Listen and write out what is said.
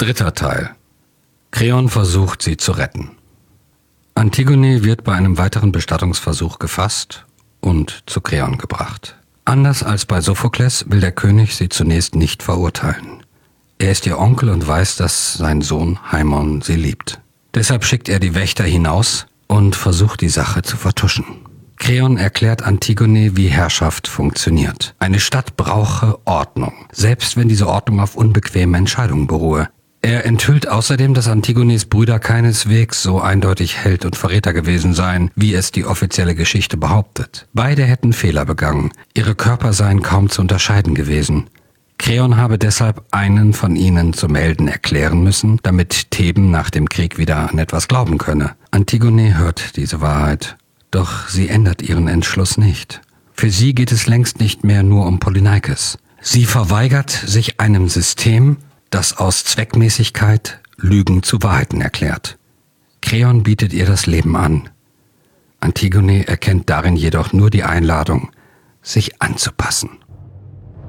Dritter Teil. Kreon versucht, sie zu retten. Antigone wird bei einem weiteren Bestattungsversuch gefasst und zu Kreon gebracht. Anders als bei Sophokles will der König sie zunächst nicht verurteilen. Er ist ihr Onkel und weiß, dass sein Sohn Haimon sie liebt. Deshalb schickt er die Wächter hinaus und versucht, die Sache zu vertuschen. Kreon erklärt Antigone, wie Herrschaft funktioniert. Eine Stadt brauche Ordnung, selbst wenn diese Ordnung auf unbequemen Entscheidungen beruhe. Er enthüllt außerdem, dass Antigones Brüder keineswegs so eindeutig Held und Verräter gewesen seien, wie es die offizielle Geschichte behauptet. Beide hätten Fehler begangen, ihre Körper seien kaum zu unterscheiden gewesen. Kreon habe deshalb einen von ihnen zum Helden erklären müssen, damit Theben nach dem Krieg wieder an etwas glauben könne. Antigone hört diese Wahrheit, doch sie ändert ihren Entschluss nicht. Für sie geht es längst nicht mehr nur um Polyneikes. Sie verweigert sich einem System, das aus Zweckmäßigkeit Lügen zu Wahrheiten erklärt. Kreon bietet ihr das Leben an. Antigone erkennt darin jedoch nur die Einladung, sich anzupassen.